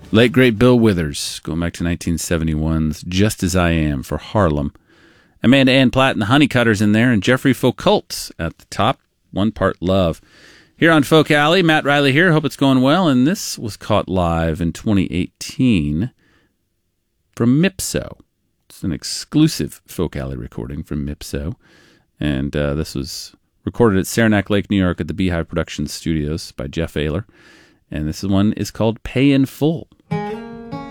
Late great Bill Withers, going back to 1971's Just As I Am for Harlem. Amanda Ann Platt and the Honeycutters in there, and Jeffrey Foucault at the top, One Part Love. Here on Folk Alley, Matt Riley here. Hope it's going well. And this was caught live in 2018 from Mipso. It's an exclusive Folk Alley recording from Mipso. And this was recorded at Saranac Lake, New York at the Beehive Productions Studios by Jeff Ayler. And this one is called Pay in Full.